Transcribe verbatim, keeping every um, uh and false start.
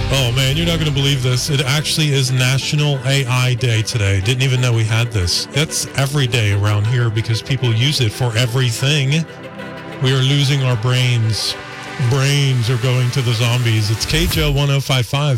Oh, man, you're not going to believe this. It actually is National A I Day today. Didn't even know we had this. That's every day around here because people use it for everything. We are losing our brains. Brains are going to the zombies. It's K J O one oh five point five.